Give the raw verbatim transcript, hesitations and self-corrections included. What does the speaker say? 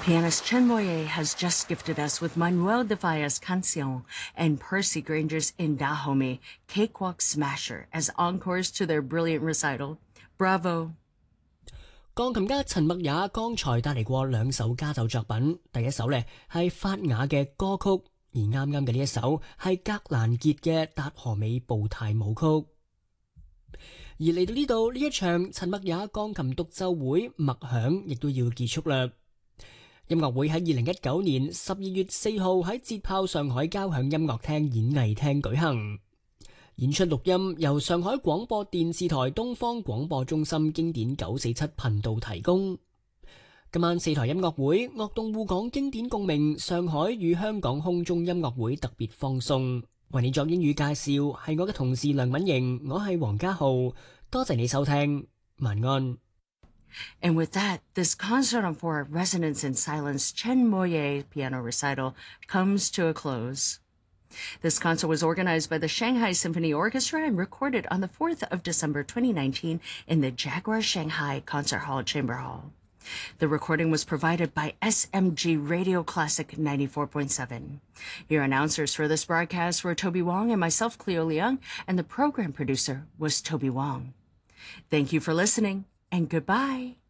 Pianist Chen Moye has just gifted us with Manuel de Falla's Canción and Percy Granger's In Dahomey, Cakewalk Smasher as encores to their brilliant recital. Bravo! 鋼琴家陳默也剛才帶嚟過兩首家奏作品，第一首呢係法雅嘅歌曲，而啱啱嘅呢一首係格蘭傑嘅達荷美步態舞曲。而嚟到呢度，呢一場陳默也鋼琴獨奏會默響亦都要結束啦。音樂會喺二零一九年十二月四號喺捷豹上海交響音樂廳演藝廳舉行。演出錄音由上海廣播電視台東方廣播中心經典九四七頻道提供。今晚四台音樂會樂動滬港經典共鳴上海與香港空中音樂會特別放送。為你作英語介紹係我嘅同事梁敏瑩，我係黃家浩，多謝你收聽，晚安。 And with that, this concert on four Resonance in Silence Chen Moye piano recital comes to a close. This concert was organized by the Shanghai Symphony Orchestra and recorded on the fourth of December twenty nineteen in the Jaguar Shanghai Concert Hall Chamber Hall. The recording was provided by S M G Radio Classic ninety-four point seven. Your announcers for this broadcast were Toby Wong and myself, Cleo Leung, and the program producer was Toby Wong. Thank you for listening, and goodbye.